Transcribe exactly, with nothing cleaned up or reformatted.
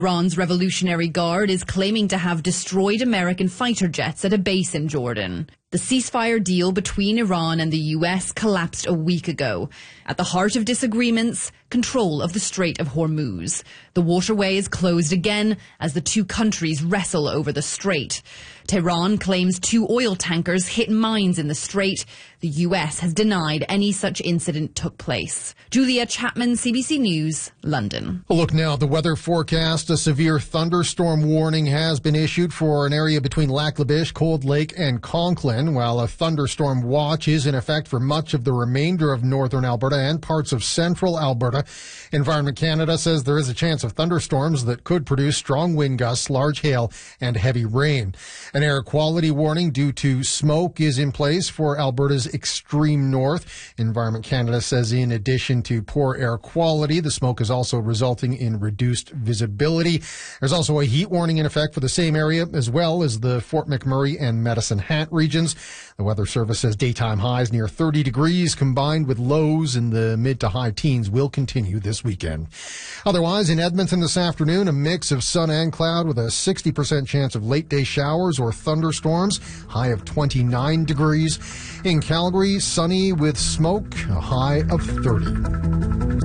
Iran's Revolutionary Guard is claiming to have destroyed American fighter jets at a base in Jordan. The ceasefire deal between Iran and the U S collapsed a week ago. At the heart of disagreements, control of the Strait of Hormuz. The waterway is closed again as the two countries wrestle over the strait. Tehran claims two oil tankers hit mines in the strait. The U S has denied any such incident took place. Julia Chapman, C B C News, London. A look now at the weather forecast. A severe thunderstorm warning has been issued for an area between Lac La Biche, Cold Lake, and Conklin, while a thunderstorm watch is in effect for much of the remainder of northern Alberta and parts of central Alberta. Environment Canada says there is a chance of thunderstorms that could produce strong wind gusts, large hail, and heavy rain. An air quality warning due to smoke is in place for Alberta's extreme north. Environment Canada says in addition to poor air quality, the smoke is also resulting in reduced visibility. There's also a heat warning in effect for the same area, as well as the Fort McMurray and Medicine Hat regions. The Weather Service says daytime highs near thirty degrees combined with lows in the mid to high teens will continue this weekend. Otherwise, in Edmonton this afternoon, a mix of sun and cloud with a sixty percent chance of late day showers or thunderstorms, high of twenty-nine degrees. In Calgary, sunny with smoke, a high of thirty.